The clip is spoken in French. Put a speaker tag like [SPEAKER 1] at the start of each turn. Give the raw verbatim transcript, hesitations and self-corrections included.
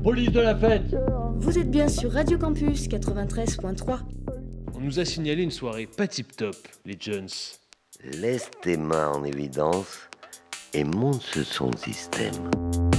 [SPEAKER 1] police de la fête.
[SPEAKER 2] Vous êtes bien sur Radio Campus quatre-vingt-treize point trois.
[SPEAKER 3] On nous a signalé une soirée pas tip-top, les Jones.
[SPEAKER 4] Laisse tes mains en évidence et monte ce son système.